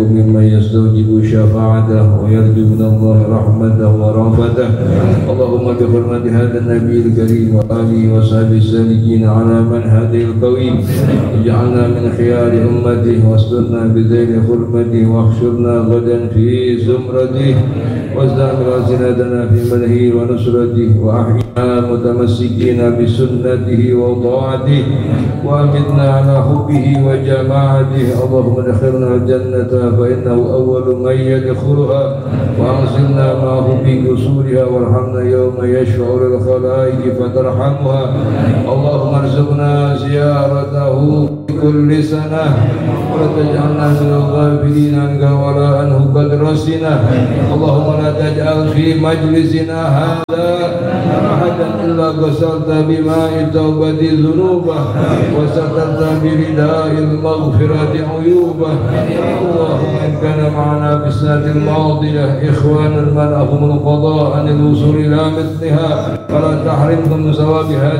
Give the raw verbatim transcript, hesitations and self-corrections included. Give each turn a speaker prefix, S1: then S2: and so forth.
S1: ممن يستوجب شفاعته ويرجو من الله رحمته ورأفته. اللهم بحرمة هذا النبي الكريم وآله وصحبه السالكين على منهجه القويم اجعلنا من خيار أمته واسترنا بذيل حرمته واحشرنا غدا في زمرته واستعمل ألسنتنا في مدحه ونصرته وأحينا متمسكين بسنته وطاعته وأمتنا على حبه وجماعته. اللهم ادخلنا الجنة فإنه أول من يدخلها وأنزلنا معه في قصورها وارحمنا يوم يشعر الخلائق فترحمها. اللهم ارزقنا زيارته كل سنة ولا تجعلنا من الغافلين عنك ولا عنه قد رسنا. اللهم لا تجعل في مجلسنا هذا أحدا إلا غسلت بماء التوبة ذنوبه وسترت برداء المغفرة عيوبه. اللهم إن كان معنا في السنة الماضية إخوانا منعهم القضاء عن الوصول إلى مثلها فلا تحرمهم من ثواب هذه